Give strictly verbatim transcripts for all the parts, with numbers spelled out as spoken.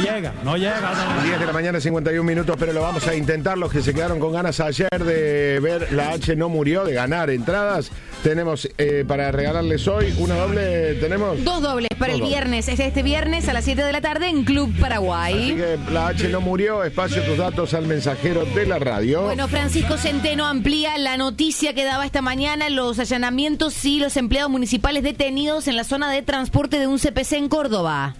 llega, no llega. diez de la mañana, cincuenta y un minutos, pero lo vamos a intentar. Los que se quedaron con ganas ayer de ver La H no murió, de ganar entradas, tenemos eh, para regalarles hoy una doble, tenemos... Dos dobles para Dos el viernes, es este viernes a las siete de la tarde en Club Paraguay. Así que La H no murió, espacio tus datos al mensajero de la radio. Bueno, Francisco Centeno amplía la noticia que daba esta mañana, los allanamientos y los empleados municipales detenidos en la zona de transporte de un C P C en Córdoba.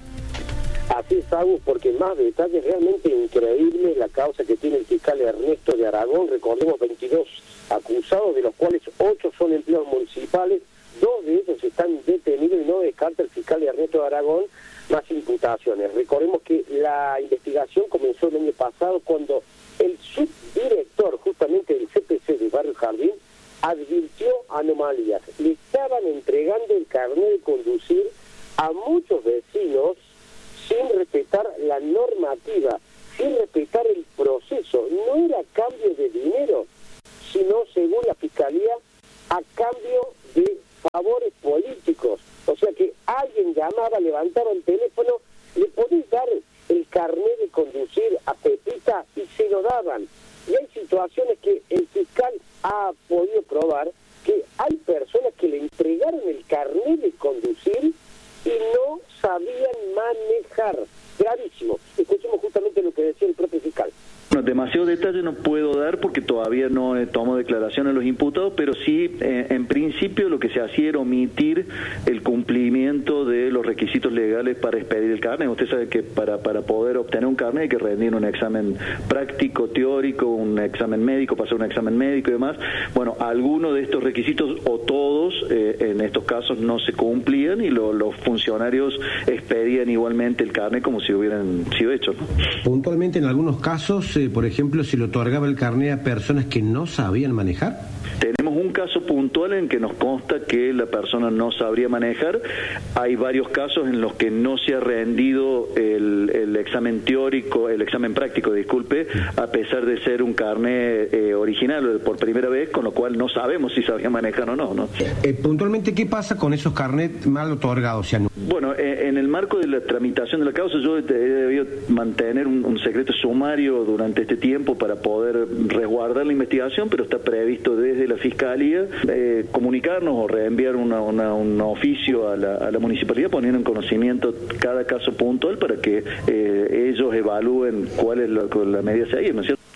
Así es, Agus, porque más detalles, realmente increíble la causa que tiene el fiscal Ernesto de Aragón. Recordemos veintidós acusados, de los cuales ocho son empleados municipales, dos de ellos están detenidos y no descarta el fiscal Ernesto de Aragón más imputaciones. Recordemos que la investigación comenzó el año pasado cuando el subdirector justamente del C P C de Barrio Jardín advirtió anomalías. Le estaban entregando el carnet de conducir a muchos vecinos sin respetar la normativa, sin respetar el proceso. No era cambio de dinero, sino, según la Fiscalía, a cambio de favores políticos. O sea que alguien llamaba, levantaba el teléfono, le podés dar el carnet de conducir a Pepita y se lo daban. Y hay situaciones que el fiscal ha podido probar que hay personas que le entregaron el carnet de conducir y no sabían manejar. Gravísimo. Escuchemos justamente lo que decía el propio fiscal. Bueno, demasiado detalle no puedo dar porque todavía no eh, tomo declaración a los imputados, pero sí, eh, en principio lo que se hacía era omitir el cumplimiento de los requisitos legales para expedir el carnet. Usted sabe que para, para poder obtener un carnet hay que rendir un examen práctico, teórico, un examen médico, pasar un examen médico y demás. Bueno, algunos de estos requisitos o todos eh, en estos casos no se cumplían y lo, los funcionarios expedían igualmente el carnet como si hubieran sido hechos, ¿no? Puntualmente en algunos casos, eh, por ejemplo, se le otorgaba el carnet a personas que no sabían manejar. Tenemos un caso puntual en que nos consta que la persona no sabría manejar. Hay varios casos en los que no se ha rendido el, el examen teórico, el examen práctico, disculpe, a pesar de ser un carnet eh, original por primera vez, con lo cual no sabemos si sabía manejar o no, ¿no? Eh, puntualmente, ¿qué pasa con esos carnets mal otorgados? O sea, no... Bueno, eh, en el marco de la tramitación de la causa, yo he debido mantener un, un secreto sumario durante este tiempo para poder resguardar la investigación, pero está previsto desde la Fiscalía eh, comunicarnos o reenviar una, una, un oficio a la, a la municipalidad poniendo en conocimiento cada caso puntual para que eh, ellos evalúen cuál es la, la medida a seguir, ¿no es cierto?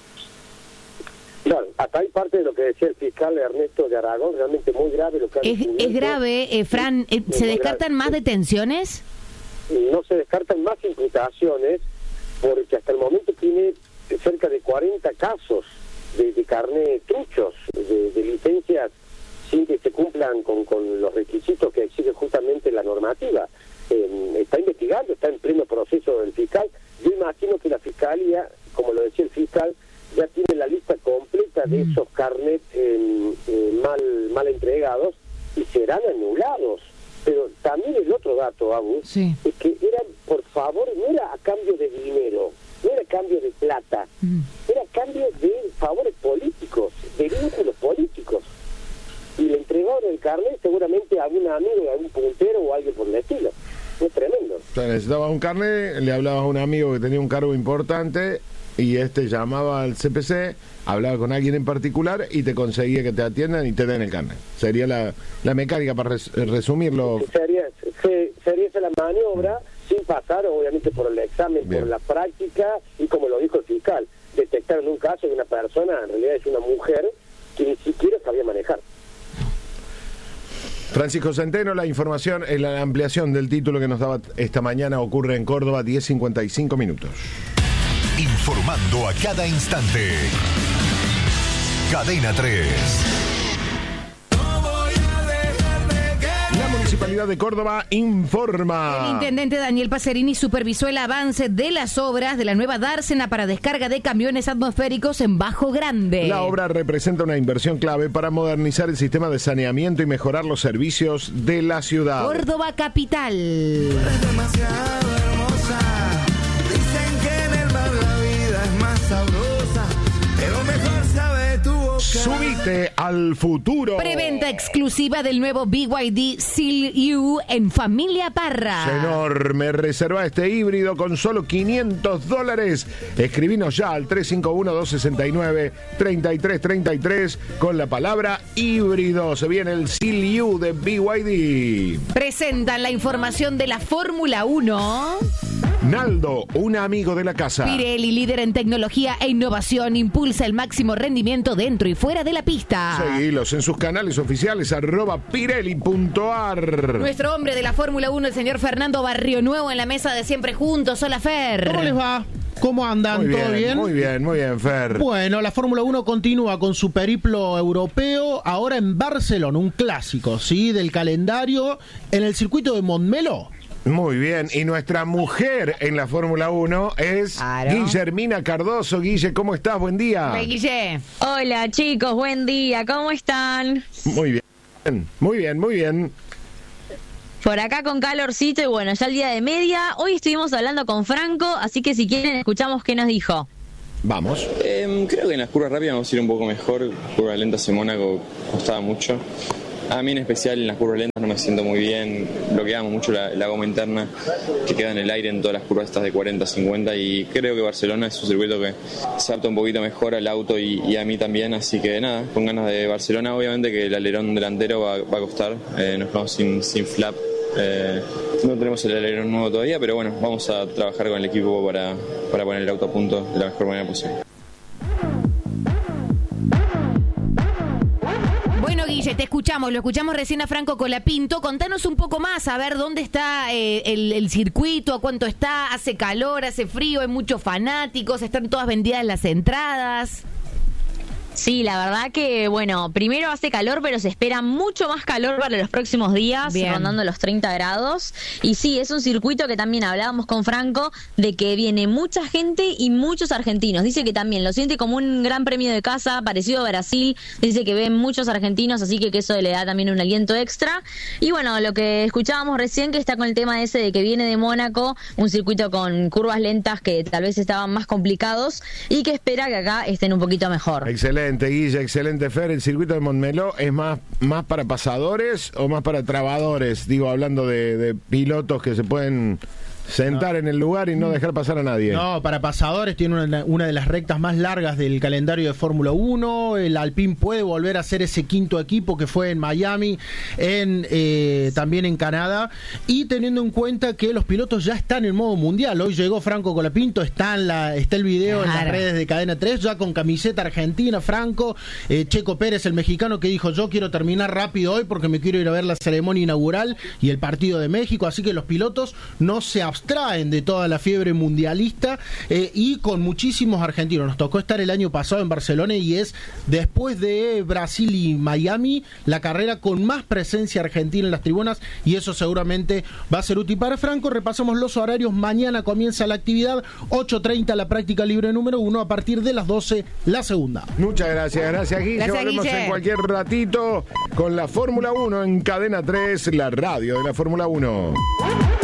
Claro, acá hay parte de lo que decía el fiscal Ernesto de Aragón, realmente muy grave lo que ha Es, es grave, eh, Fran, eh, ¿se descartan más detenciones? No se descartan más imputaciones porque hasta el momento tiene cerca de cuarenta casos de, de carnet truchos, de, de licencias sin que se cumplan con, con los requisitos que exige justamente la normativa. Eh, está investigando, está en pleno proceso el fiscal. Yo imagino que la Fiscalía, como lo decía el fiscal, ya tiene la lista completa de esos carnets eh, eh, mal, mal entregados y serán anulados. Pero también el otro dato, Agus, sí, es que eran, por favor, no era a cambio de dinero, no era a cambio de plata, mm. era a cambio de favores políticos, de vínculos políticos. Y le entregaron el carnet seguramente a algún amigo, a algún puntero o alguien por el estilo. Es tremendo. O sea, necesitabas un carnet, le hablabas a un amigo que tenía un cargo importante y este llamaba al C P C, hablaba con alguien en particular y te conseguía que te atiendan y te den el carnet. Sería la, la mecánica, para res, resumirlo. Sería, se, sería esa la maniobra, sin pasar obviamente por el examen, Bien. por la práctica, y como lo dijo el fiscal, detectaron un caso de una persona, en realidad es una mujer, que ni siquiera sabía manejar. Francisco Centeno, la información, la ampliación del título que nos daba esta mañana ocurre en Córdoba, diez cincuenta y cinco minutos. Informando a cada instante. Cadena tres. La Municipalidad de Córdoba informa. El intendente Daniel Pacerini supervisó el avance de las obras de la nueva dársena para descarga de camiones atmosféricos en Bajo Grande. La obra representa una inversión clave para modernizar el sistema de saneamiento y mejorar los servicios de la ciudad. Córdoba capital. Es demasiado hermosa. Dicen que en el mar la vida es más sabrosa, pero mejor sabe tu boca. Subite Llévate al futuro. Preventa exclusiva del nuevo B Y D Seal U en Familia Parra. Es enorme. Reserva este híbrido con solo quinientos dólares. Escribinos ya al tres cinco uno, dos seis nueve, tres tres tres tres con la palabra híbrido. Se viene el Seal U de B Y D. Presentan la información de la Fórmula uno. Naldo, un amigo de la casa. Pirelli, líder en tecnología e innovación, impulsa el máximo rendimiento dentro y fuera de la pista. Seguilos en sus canales oficiales, arroba pirelli punto ar. Nuestro hombre de la Fórmula uno, el señor Fernando Barrio Nuevo, en la mesa de Siempre Juntos. Hola, Fer. ¿Cómo les va? ¿Cómo andan? Muy bien, ¿Todo bien? Muy bien, muy bien, Fer. Bueno, la Fórmula uno continúa con su periplo europeo, ahora en Barcelona, un clásico, ¿sí? Del calendario, en el circuito de Montmeló. Muy bien, y nuestra mujer en la Fórmula uno es Claro. Guillermina Cardoso. Guille, ¿cómo estás? Buen día. Hola, Guille. Hola chicos, buen día, ¿cómo están? Muy bien, muy bien, muy bien. Por acá con calorcito y bueno, ya el día de media. Hoy estuvimos hablando con Franco, así que si quieren escuchamos qué nos dijo. Vamos. Eh, creo que en las curvas rápidas vamos a ir un poco mejor. Curvas lentas en Mónaco costaba mucho. A mí en especial en las curvas lentas no me siento muy bien, bloqueamos mucho la, la goma interna que queda en el aire en todas las curvas estas de cuarenta, cincuenta y creo que Barcelona es un circuito que se adapta un poquito mejor al auto y, y a mí también, así que nada, con ganas de Barcelona. Obviamente que el alerón delantero va, va a costar, eh, nos quedamos sin, sin flap, eh, no tenemos el alerón nuevo todavía, pero bueno, vamos a trabajar con el equipo para, para poner el auto a punto de la mejor manera posible. Bueno, Guille, te escuchamos, lo escuchamos recién a Franco Colapinto. Contanos un poco más, a ver dónde está eh, el, el circuito, a cuánto está, hace calor, hace frío, hay muchos fanáticos, están todas vendidas las entradas. Sí, la verdad que, bueno, primero hace calor, pero se espera mucho más calor para los próximos días, Bien. rondando los treinta grados. Y sí, es un circuito que también hablábamos con Franco, de que viene mucha gente y muchos argentinos. Dice que también lo siente como un gran premio de casa, parecido a Brasil. Dice que ven muchos argentinos, así que, que eso le da también un aliento extra. Y bueno, lo que escuchábamos recién, que está con el tema ese de que viene de Mónaco, un circuito con curvas lentas que tal vez estaban más complicados y que espera que acá estén un poquito mejor. Excelente, Guille, excelente, Fer. ¿El circuito de Montmeló es más, más para pasadores o más para trabadores? Digo, hablando de, de pilotos que se pueden sentar no. en el lugar y no dejar pasar a nadie. No, para pasadores tiene una, una de las rectas más largas del calendario de Fórmula uno. El Alpine puede volver a ser ese quinto equipo que fue en Miami, en eh, también en Canadá, y teniendo en cuenta que los pilotos ya están en modo mundial. Hoy llegó Franco Colapinto, está, en la, está el video claro. en las redes de Cadena tres, ya con camiseta argentina, Franco, eh, Checo Pérez, el mexicano, que dijo: yo quiero terminar rápido hoy porque me quiero ir a ver la ceremonia inaugural y el partido de México. Así que los pilotos no se abstraen de toda la fiebre mundialista, eh, y con muchísimos argentinos. Nos tocó estar el año pasado en Barcelona y es, después de Brasil y Miami, la carrera con más presencia argentina en las tribunas, y eso seguramente va a ser útil para Franco. Repasamos los horarios. Mañana comienza la actividad, ocho treinta la práctica libre número uno, a partir de las doce la segunda. Muchas gracias, gracias Guille. Gracias, Volvemos Guille. en cualquier ratito con la Fórmula uno en Cadena tres, la radio de la Fórmula uno.